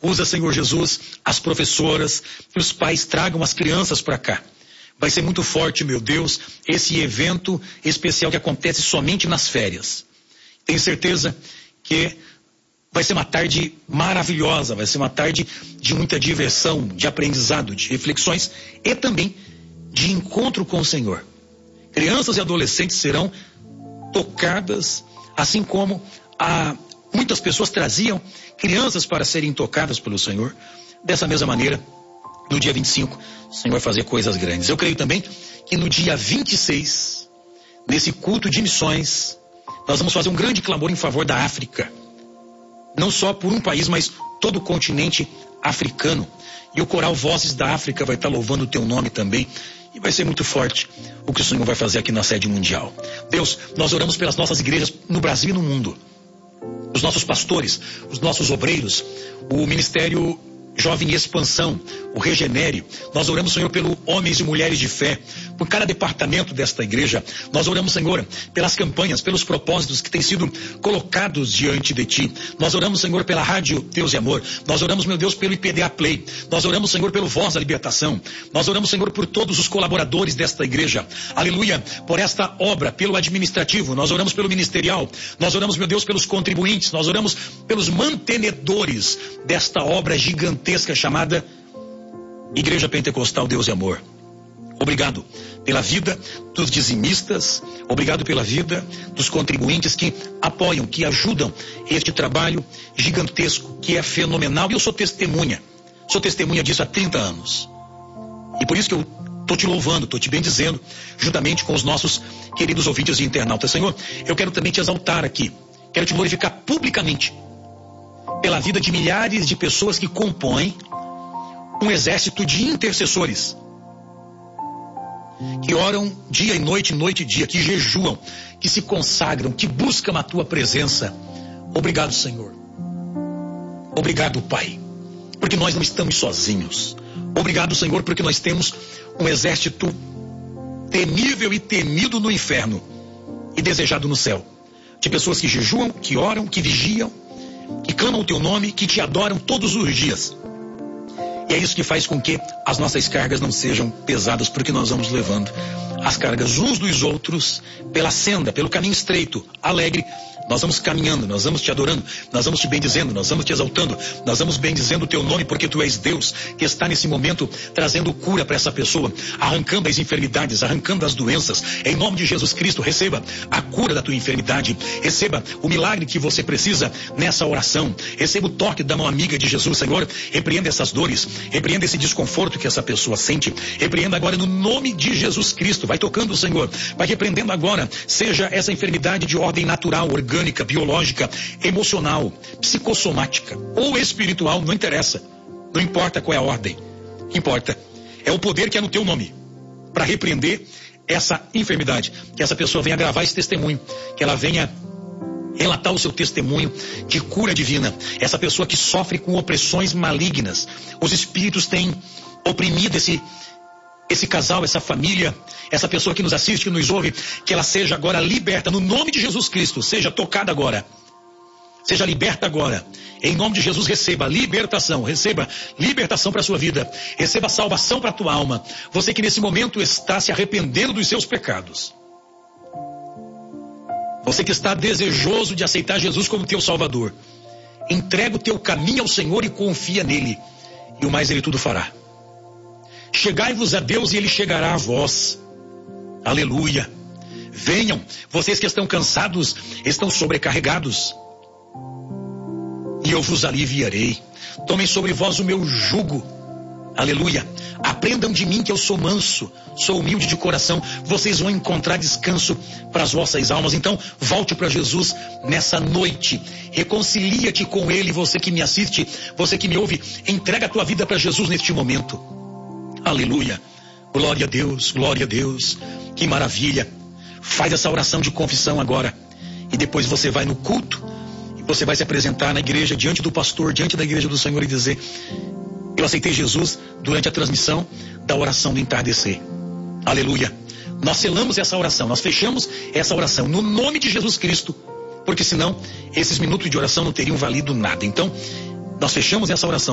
Usa, Senhor Jesus, as professoras, que os pais tragam as crianças para cá. Vai ser muito forte, meu Deus, esse evento especial que acontece somente nas férias. Tenho certeza que vai ser uma tarde maravilhosa, vai ser uma tarde de muita diversão, de aprendizado, de reflexões e também de encontro com o Senhor. Crianças e adolescentes serão tocadas, assim como muitas pessoas traziam crianças para serem tocadas pelo Senhor. Dessa mesma maneira, no dia 25, o Senhor vai fazer coisas grandes. Eu creio também que no dia 26, nesse culto de missões, nós vamos fazer um grande clamor em favor da África. Não só por um país, mas todo o continente africano. E o coral Vozes da África vai estar louvando o teu nome também. E vai ser muito forte o que o Senhor vai fazer aqui na sede mundial. Deus, nós oramos pelas nossas igrejas no Brasil e no mundo. Os nossos pastores, os nossos obreiros, o Ministério Jovem Expansão, o Regenere. Nós oramos, Senhor, pelos homens e mulheres de fé, por cada departamento desta igreja. Nós oramos, Senhor, pelas campanhas, pelos propósitos que têm sido colocados diante de Ti. Nós oramos, Senhor, pela Rádio Deus e Amor. Nós oramos, meu Deus, pelo IPDA Play. Nós oramos, Senhor, pelo Voz da Libertação. Nós oramos, Senhor, por todos os colaboradores desta igreja. Aleluia, por esta obra, pelo administrativo. Nós oramos pelo ministerial. Nós oramos, meu Deus, pelos contribuintes. Nós oramos pelos mantenedores desta obra gigantesca chamada Igreja Pentecostal Deus e Amor. Obrigado pela vida dos dizimistas, obrigado pela vida dos contribuintes que apoiam, que ajudam este trabalho gigantesco, que é fenomenal. E eu sou testemunha disso há 30 anos. E por isso que eu estou te louvando, estou te bendizendo, juntamente com os nossos queridos ouvintes e internautas. Senhor, eu quero também te exaltar aqui, quero te glorificar publicamente pela vida de milhares de pessoas que compõem um exército de intercessores, que oram dia e noite e dia, que jejuam, que se consagram, que buscam a tua presença. Obrigado, Senhor. Obrigado, Pai, porque nós não estamos sozinhos. Obrigado, Senhor, porque nós temos um exército temível e temido no inferno e desejado no céu, de pessoas que jejuam, que oram, que vigiam, que clamam o teu nome, que te adoram todos os dias. E é isso que faz com que as nossas cargas não sejam pesadas, porque nós vamos levando as cargas uns dos outros pela senda, pelo caminho estreito, alegre. Nós vamos caminhando, nós vamos te adorando, nós vamos te bendizendo, nós vamos te exaltando, nós vamos bendizendo o teu nome, porque tu és Deus que está nesse momento trazendo cura para essa pessoa, arrancando as enfermidades, arrancando as doenças. Em nome de Jesus Cristo, receba a cura da tua enfermidade, receba o milagre que você precisa nessa oração, receba o toque da mão amiga de Jesus. Senhor, repreenda essas dores, repreenda esse desconforto que essa pessoa sente, repreenda agora no nome de Jesus Cristo. Vai tocando, Senhor, vai repreendendo agora, seja essa enfermidade de ordem natural, orgânica, biológica, emocional, psicossomática ou espiritual, não interessa, não importa qual é a ordem, importa é o poder que é no teu nome para repreender essa enfermidade, que essa pessoa venha gravar esse testemunho, que ela venha relatar o seu testemunho de cura divina. Essa pessoa que sofre com opressões malignas, os espíritos têm oprimido esse casal, essa família, essa pessoa que nos assiste, que nos ouve, que ela seja agora liberta no nome de Jesus Cristo, seja tocada agora, seja liberta agora, em nome de Jesus. Receba libertação para a sua vida, receba salvação para a tua alma. Você que nesse momento está se arrependendo dos seus pecados, você que está desejoso de aceitar Jesus como teu Salvador, entrega o teu caminho ao Senhor e confia nele, e o mais ele tudo fará. Chegai-vos a Deus e ele chegará a vós. Aleluia. Venham, vocês que estão cansados, estão sobrecarregados, e eu vos aliviarei. Tomem sobre vós o meu jugo. Aleluia. Aprendam de mim, que eu sou manso, sou humilde de coração. Vocês vão encontrar descanso para as vossas almas. Então, volte para Jesus nessa noite. Reconcilia-te com ele, você que me assiste, você que me ouve. Entrega a tua vida para Jesus neste momento. Aleluia, glória a Deus, glória a Deus, que maravilha. Faz essa oração de confissão agora, e depois você vai no culto, e você vai se apresentar na igreja, diante do pastor, diante da igreja do Senhor, e dizer: eu aceitei Jesus durante a transmissão da oração do entardecer. Aleluia. Nós selamos essa oração, nós fechamos essa oração no nome de Jesus Cristo, porque senão esses minutos de oração não teriam valido nada. Então, nós fechamos essa oração